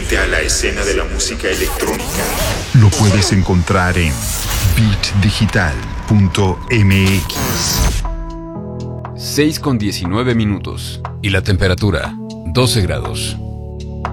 frente a la escena de la música electrónica. Lo puedes encontrar en beatdigital.mx. 6:19 y la temperatura 12 grados.